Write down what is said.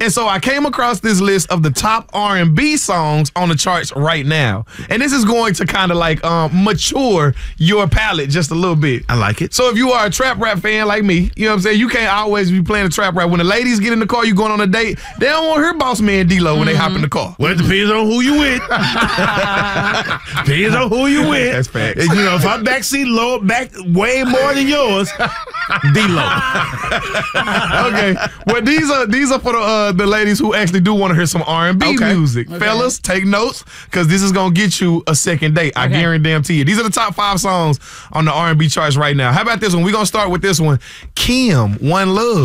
And so I came across this list of the top R&B songs on the charts right now. And this is going to kind of like mature your palate just a little bit. I like it. So if you are a trap rap fan like me, you know what I'm saying, you can't always be playing a trap rap. When the ladies get in the car, you going on a date, they don't want to hear Boss Man D-Lo when they hop in the car. Well, it depends on who you with. Depends on who you with. That's facts. You know, if I'm backseat low, back way more than yours, D-Lo. Okay. Well, these are for the ladies who actually do want to hear some R&B music. Okay. Fellas, take notes, because this is going to get you a second date. I guarantee you. These are the top 5 songs on the R&B charts right now. How about this one? We're going to start with this one. Kim, One Love.